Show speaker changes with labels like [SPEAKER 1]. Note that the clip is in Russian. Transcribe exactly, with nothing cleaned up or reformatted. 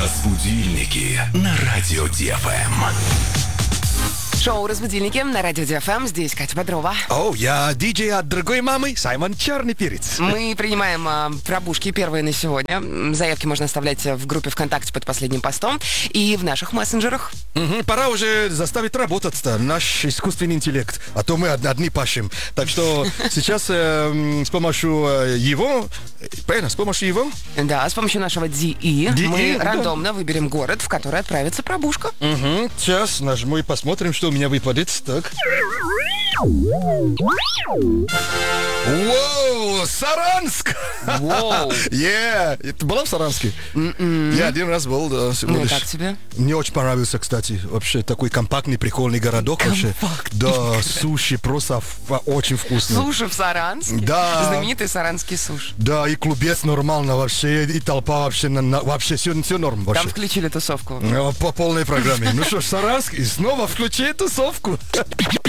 [SPEAKER 1] Разбудильники на радио ДФМ.
[SPEAKER 2] Шоу «Разбудильники» на радио ДФМ. Здесь Катя Бодрова.
[SPEAKER 3] О, oh, я диджей от другой мамы, Саймон Черный Перец.
[SPEAKER 2] Мы принимаем а, пробушки первые на сегодня. Заявки можно оставлять в группе ВКонтакте под последним постом и в наших мессенджерах.
[SPEAKER 3] Угу, пора уже заставить работать-то наш искусственный интеллект, а то мы одни пашем. Так что сейчас э, с помощью его, правильно, с помощью его?
[SPEAKER 2] Да, с помощью нашего ди и мы да. рандомно выберем город, в который отправится пробушка.
[SPEAKER 3] Угу, сейчас нажму и посмотрим, что у меня выпадет. Так. Воу, Саранск!
[SPEAKER 2] Воу!
[SPEAKER 3] Yeah. Ты была в Саранске?
[SPEAKER 2] Mm-mm.
[SPEAKER 3] Я один раз был, да.
[SPEAKER 2] Ну, как тебе?
[SPEAKER 3] Мне очень понравился, кстати. Вообще, такой компактный, прикольный городок. Компактный. Вообще. Да, суши просто очень вкусно.
[SPEAKER 2] Суши в Саранске?
[SPEAKER 3] Да.
[SPEAKER 2] Знаменитый саранский суш.
[SPEAKER 3] Да, и клубец нормально вообще, и толпа вообще, на, на, вообще все, все норм. Вообще.
[SPEAKER 2] Там включили тусовку.
[SPEAKER 3] По полной программе. Ну что ж, Саранск, и снова включи тусовку.